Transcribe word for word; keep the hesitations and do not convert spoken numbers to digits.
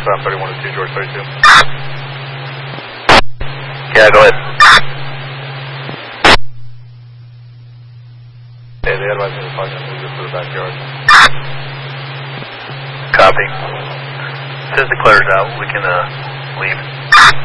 South thirty-one to two, George thirty-two. Yeah, go ahead. Hey, they advise me to park and move to the backyard. Copy. Since the clear's out, we can uh, leave.